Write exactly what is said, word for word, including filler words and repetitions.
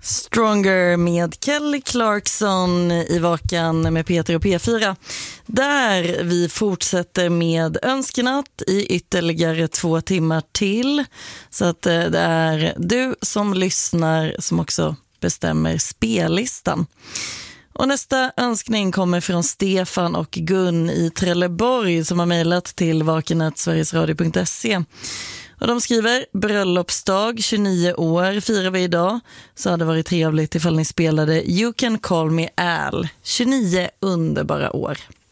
Stronger med Kelly Clarkson i Vakan med Peter och P fyra. Där vi fortsätter med önskenatt i ytterligare två timmar till. Så att det är du som lyssnar som också bestämmer spellistan. Och nästa önskning kommer från Stefan och Gun i Trelleborg som har mejlat till vakenet sverigesradio punkt se. Och de skriver, bröllopsdag, tjugonio år firar vi idag. Så hade det varit trevligt ifall ni spelade You Can Call Me Al. tjugonio underbara år.